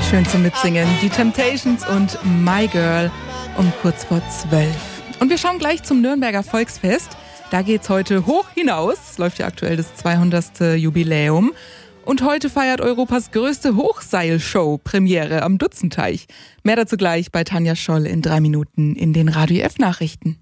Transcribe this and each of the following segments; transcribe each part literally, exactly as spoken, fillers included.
Schön zum Mitsingen. Die Temptations und My Girl um kurz vor zwölf. Und wir schauen gleich zum Nürnberger Volksfest. Da geht's heute hoch hinaus. Es läuft ja aktuell das zweihundertste Jubiläum. Und heute feiert Europas größte Hochseilshow Premiere am Dutzenteich. Mehr dazu gleich bei Tanja Scholl in drei Minuten in den Radio F-Nachrichten.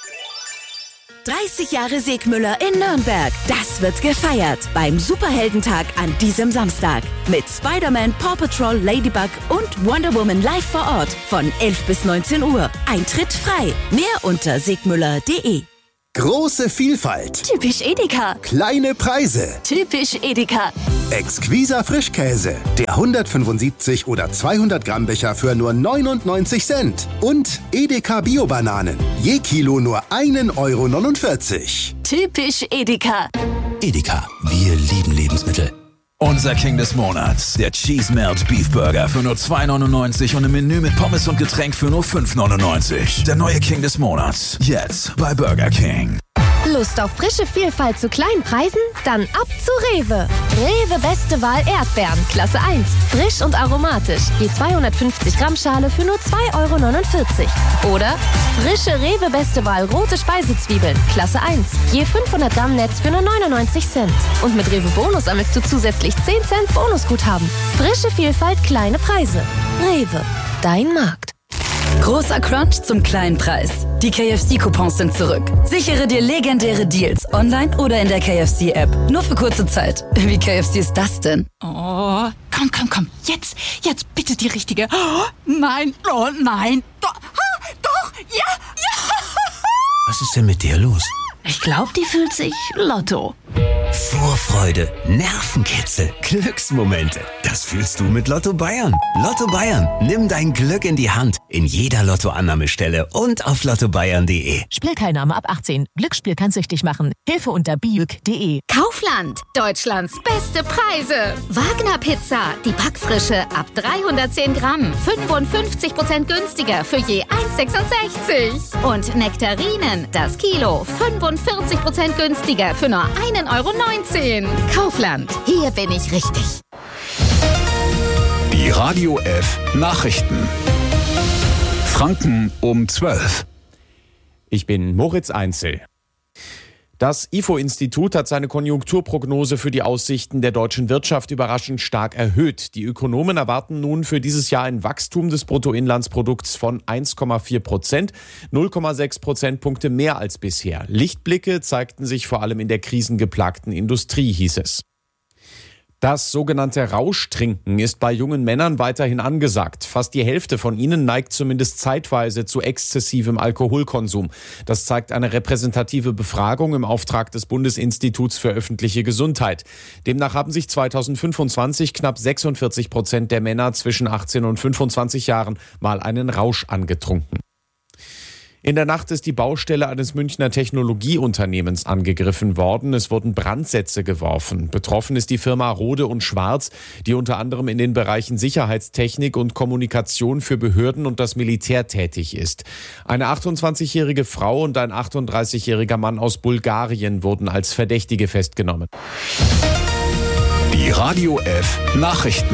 dreißig Jahre Segmüller in Nürnberg. Das wird gefeiert beim Superheldentag an diesem Samstag. Mit Spider-Man, Paw Patrol, Ladybug und Wonder Woman live vor Ort von elf bis neunzehn Uhr. Eintritt frei. Mehr unter segmüller punkt de. Große Vielfalt. Typisch Edeka. Kleine Preise. Typisch Edeka. Exquiser Frischkäse. Der hundertfünfundsiebzig oder zweihundert Gramm Becher für nur neunundneunzig Cent. Und Edeka Bio-Bananen. Je Kilo nur ein Euro neunundvierzig. Typisch Edeka. Edeka, wir lieben Lebensmittel. Unser King des Monats, der Cheese Melt Beef Burger für nur zwei neunundneunzig und im Menü mit Pommes und Getränk für nur fünf neunundneunzig. Der neue King des Monats, jetzt bei Burger King. Lust auf frische Vielfalt zu kleinen Preisen? Dann ab zu Rewe. Rewe Beste Wahl Erdbeeren, Klasse eins. Frisch und aromatisch. Je zweihundertfünfzig Gramm Schale für nur zwei Euro neunundvierzig. Oder frische Rewe Beste Wahl rote Speisezwiebeln, Klasse eins. Je fünfhundert Gramm Netz für nur neunundneunzig Cent. Und mit Rewe Bonus sammelst du zusätzlich zehn Cent Bonusguthaben. Frische Vielfalt, kleine Preise. Rewe, dein Markt. Großer Crunch zum kleinen Preis. Die K F C-Coupons sind zurück. Sichere dir legendäre Deals online oder in der K F C-App. Nur für kurze Zeit. Wie K F C ist das denn? Oh, komm, komm, komm. Jetzt, jetzt bitte die richtige. Oh, nein, oh nein. Doch, ah, doch, ja, ja. Was ist denn mit dir los? Ich glaube, die fühlt sich Lotto. Vorfreude, Nervenkitzel, Glücksmomente. Das fühlst du mit Lotto Bayern. Lotto Bayern, nimm dein Glück in die Hand. In jeder Lottoannahmestelle und auf lotto bayern punkt de. Spielteilnahme ab achtzehn. Glücksspiel kann süchtig machen. Hilfe unter biuk punkt de. Kaufland, Deutschlands beste Preise. Wagner Pizza, die Backfrische ab dreihundertzehn Gramm. fünfundfünfzig Prozent günstiger für je eins sechsundsechzig. Und Nektarinen, das Kilo, fünfundvierzig Prozent günstiger für nur ein Euro neunzehn. Kaufland, hier bin ich richtig. Die Radio F Nachrichten. Franken um zwölf. Ich bin Moritz Einzel. Das I F O-Institut hat seine Konjunkturprognose für die Aussichten der deutschen Wirtschaft überraschend stark erhöht. Die Ökonomen erwarten nun für dieses Jahr ein Wachstum des Bruttoinlandsprodukts von eins Komma vier Prozent, null Komma sechs Prozentpunkte mehr als bisher. Lichtblicke zeigten sich vor allem in der krisengeplagten Industrie, hieß es. Das sogenannte Rauschtrinken ist bei jungen Männern weiterhin angesagt. Fast die Hälfte von ihnen neigt zumindest zeitweise zu exzessivem Alkoholkonsum. Das zeigt eine repräsentative Befragung im Auftrag des Bundesinstituts für öffentliche Gesundheit. Demnach haben sich zweitausendfünfundzwanzig knapp sechsundvierzig Prozent der Männer zwischen achtzehn und fünfundzwanzig Jahren mal einen Rausch angetrunken. In der Nacht ist die Baustelle eines Münchner Technologieunternehmens angegriffen worden. Es wurden Brandsätze geworfen. Betroffen ist die Firma Rode und Schwarz, die unter anderem in den Bereichen Sicherheitstechnik und Kommunikation für Behörden und das Militär tätig ist. Eine achtundzwanzigjährige Frau und ein achtunddreißigjähriger Mann aus Bulgarien wurden als Verdächtige festgenommen. Die Radio F Nachrichten.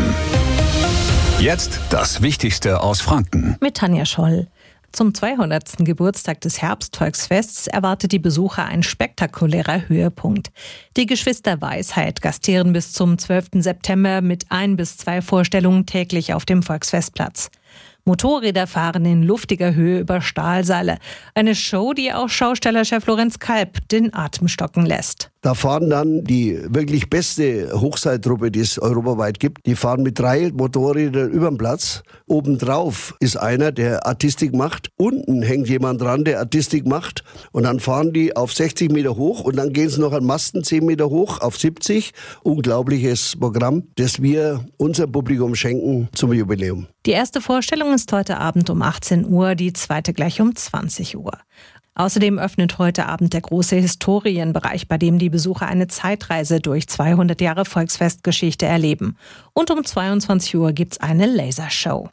Jetzt das Wichtigste aus Franken. Mit Tanja Scholl. Zum zweihundertsten Geburtstag des Herbstvolksfests erwartet die Besucher ein spektakulärer Höhepunkt. Die Geschwister Weisheit gastieren bis zum zwölften September mit ein bis zwei Vorstellungen täglich auf dem Volksfestplatz. Motorräder fahren in luftiger Höhe über Stahlseile. Eine Show, die auch Schaustellerchef Lorenz Kalb den Atem stocken lässt. Da fahren dann die wirklich beste Hochseiltruppe, die es europaweit gibt. Die fahren mit drei Motorrädern über den Platz. Obendrauf ist einer, der Artistik macht. Unten hängt jemand dran, der Artistik macht. Und dann fahren die auf sechzig Meter hoch und dann gehen sie noch an Masten zehn Meter hoch auf siebzig. Unglaubliches Programm, das wir unserem Publikum schenken zum Jubiläum. Die erste Vorstellung ist heute Abend um achtzehn Uhr, die zweite gleich um zwanzig Uhr. Außerdem öffnet heute Abend der große Historienbereich, bei dem die Besucher eine Zeitreise durch zweihundert Jahre Volksfestgeschichte erleben. Und um zweiundzwanzig Uhr gibt's eine Lasershow.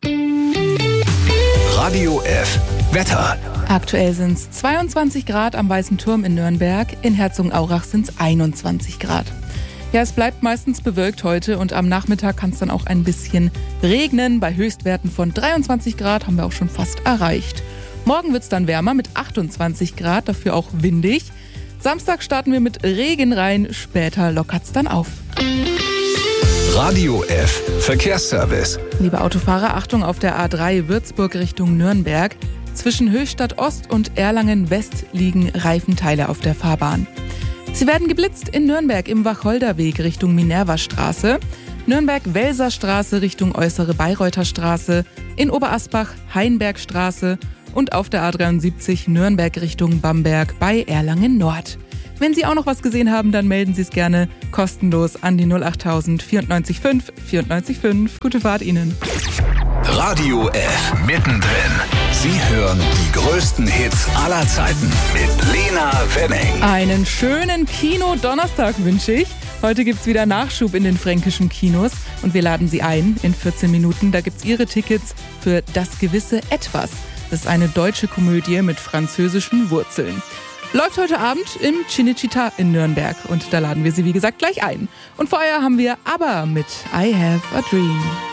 Radio F Wetter. Aktuell sind es zweiundzwanzig Grad am Weißen Turm in Nürnberg, in Herzogenaurach sind es einundzwanzig Grad. Ja, es bleibt meistens bewölkt heute und am Nachmittag kann es dann auch ein bisschen regnen. Bei Höchstwerten von dreiundzwanzig Grad haben wir auch schon fast erreicht. Morgen wird es dann wärmer mit achtundzwanzig Grad, dafür auch windig. Samstag starten wir mit Regen rein, später lockert es dann auf. Radio F Verkehrsservice. Liebe Autofahrer, Achtung auf der A drei Würzburg Richtung Nürnberg. Zwischen Höchstadt Ost und Erlangen West liegen Reifenteile auf der Fahrbahn. Sie werden geblitzt in Nürnberg im Wacholderweg Richtung Minervastraße, Nürnberg-Welser-Straße Richtung Äußere Bayreuther Straße, in Oberasbach Heinbergstraße und auf der A dreiundsiebzig Nürnberg Richtung Bamberg bei Erlangen Nord. Wenn Sie auch noch was gesehen haben, dann melden Sie es gerne kostenlos an die null achttausend vierundneunzig fünf vierundneunzig fünf. Gute Fahrt Ihnen. Radio F mittendrin. Sie hören die größten Hits aller Zeiten mit Lena Wenning. Einen schönen Kino-Donnerstag wünsche ich. Heute gibt's wieder Nachschub in den fränkischen Kinos und wir laden Sie ein in vierzehn Minuten. Da gibt's Ihre Tickets für Das gewisse Etwas. Das ist eine deutsche Komödie mit französischen Wurzeln. Läuft heute Abend im Cinecittà in Nürnberg und da laden wir Sie wie gesagt gleich ein. Und vorher haben wir ABBA mit I Have a Dream.